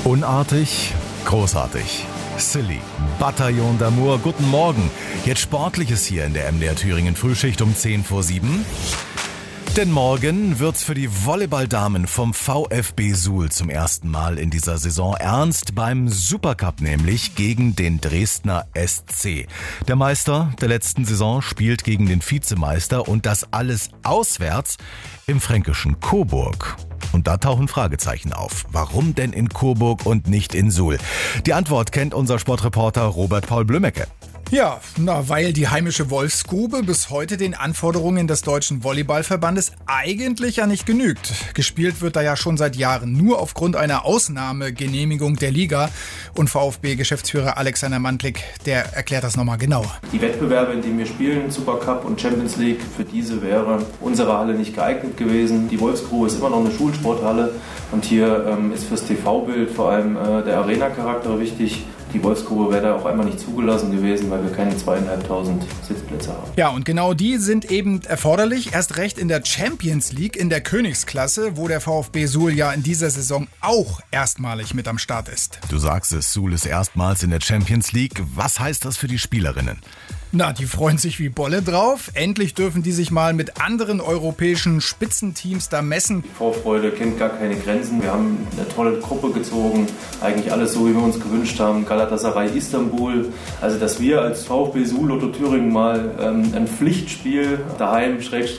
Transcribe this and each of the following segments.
Unartig, großartig. Silly, Bataillon d'Amour, guten Morgen. Jetzt Sportliches hier in der MDR Thüringen Frühschicht um 10 vor 7. Denn morgen wird's für die Volleyballdamen vom VfB Suhl zum ersten Mal in dieser Saison ernst, beim Supercup nämlich gegen den Dresdner SC. Der Meister der letzten Saison spielt gegen den Vizemeister und das alles auswärts im fränkischen Coburg. Und da tauchen Fragezeichen auf. Warum denn in Coburg und nicht in Suhl? Die Antwort kennt unser Sportreporter Robert Paul Blümecke. Ja, weil die heimische Wolfsgrube bis heute den Anforderungen des Deutschen Volleyballverbandes eigentlich ja nicht genügt. Gespielt wird da ja schon seit Jahren nur aufgrund einer Ausnahmegenehmigung der Liga. Und VfB-Geschäftsführer Alexander Mantlik, der erklärt das nochmal genauer. Die Wettbewerbe, in denen wir spielen, Supercup und Champions League, für diese wäre unsere Halle nicht geeignet gewesen. Die Wolfsgrube ist immer noch eine Schulsporthalle und hier ist fürs TV-Bild vor allem der Arena-Charakter wichtig. Die Wolfsgrube wäre da auch einmal nicht zugelassen gewesen, weil wir keine 2.500 Sitzplätze haben. Ja, und genau die sind eben erforderlich. Erst recht in der Champions League, in der Königsklasse, wo der VfB Suhl ja in dieser Saison auch erstmalig mit am Start ist. Du sagst es, Suhl ist erstmals in der Champions League. Was heißt das für die Spielerinnen? Na, die freuen sich wie Bolle drauf. Endlich dürfen die sich mal mit anderen europäischen Spitzenteams da messen. Die Vorfreude kennt gar keine Grenzen. Wir haben eine tolle Gruppe gezogen. Eigentlich alles so, wie wir uns gewünscht haben. Galatasaray Istanbul. Also, dass wir als VfB Suhl Lotto Thüringen mal ein Pflichtspiel daheim,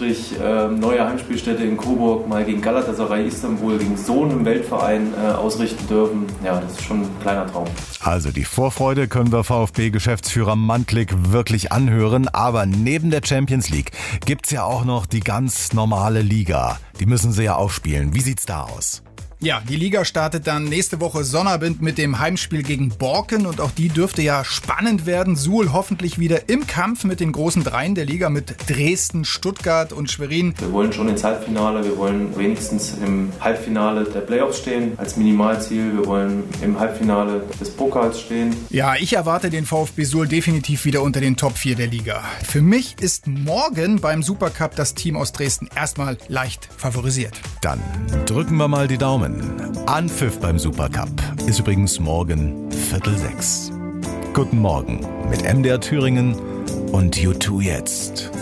neue Heimspielstätte in Coburg, mal gegen Galatasaray Istanbul, gegen so einen Weltverein ausrichten dürfen. Ja, das ist schon ein kleiner Traum. Also, die Vorfreude können wir VfB-Geschäftsführer Mantlik wirklich anhören, aber neben der Champions League gibt's ja auch noch die ganz normale Liga. Die müssen sie ja aufspielen. Wie sieht's da aus? Ja, die Liga startet dann nächste Woche Sonnabend mit dem Heimspiel gegen Borken und auch die dürfte ja spannend werden. Suhl hoffentlich wieder im Kampf mit den großen Dreien der Liga, mit Dresden, Stuttgart und Schwerin. Wir wollen schon ins Halbfinale, wir wollen wenigstens im Halbfinale der Playoffs stehen als Minimalziel. Wir wollen im Halbfinale des Pokals stehen. Ja, ich erwarte den VfB Suhl definitiv wieder unter den Top 4 der Liga. Für mich ist morgen beim Supercup das Team aus Dresden erstmal leicht favorisiert. Dann drücken wir mal die Daumen. Anpfiff beim Supercup ist übrigens morgen 5:45. Guten Morgen mit MDR Thüringen und U2 jetzt.